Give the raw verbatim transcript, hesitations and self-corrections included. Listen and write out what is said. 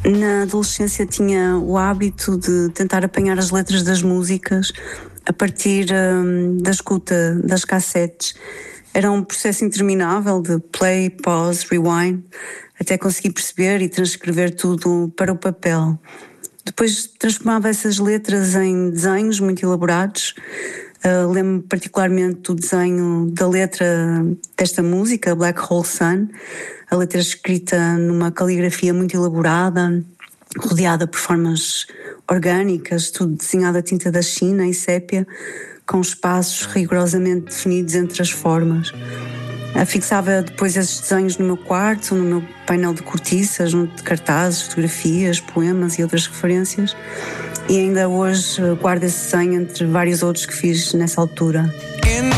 Na adolescência tinha o hábito de tentar apanhar as letras das músicas a partir hum, da escuta das cassetes. Era um processo interminável de play, pause, rewind, até conseguir perceber e transcrever tudo para o papel. Depois transformava essas letras em desenhos muito elaborados. Uh, lembro-me particularmente do desenho da letra desta música, Black Hole Sun, a letra escrita numa caligrafia muito elaborada, rodeada por formas orgânicas, tudo desenhado a tinta da China e sépia, com espaços rigorosamente definidos entre as formas. Uh, fixava depois esses desenhos no meu quarto, no meu painel de cortiça, junto de cartazes, fotografias, poemas e outras referências. E ainda hoje guardo esse desenho entre vários outros que fiz nessa altura.